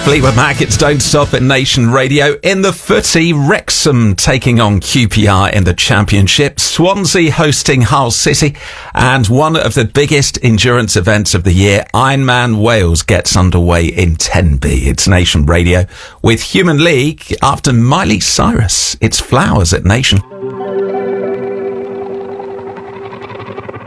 Fleetwood Mac, it's Don't Stop at Nation Radio. In the footy, Wrexham taking on QPR in the Championship, Swansea hosting Hull City, and one of the biggest endurance events of the year, Ironman Wales, gets underway in Tenby. It's Nation Radio with Human League after Miley Cyrus. It's Flowers at Nation.